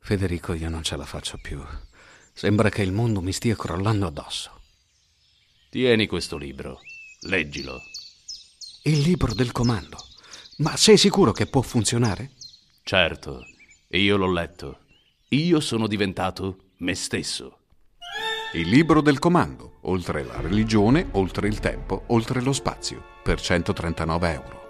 Federico, io non ce la faccio più. Sembra che il mondo mi stia crollando addosso. Tieni questo libro, leggilo. Il libro del comando. Ma sei sicuro che può funzionare? Certo, io l'ho letto. Io sono diventato me stesso. Il libro del comando, oltre la religione, oltre il tempo, oltre lo spazio, per 139 euro.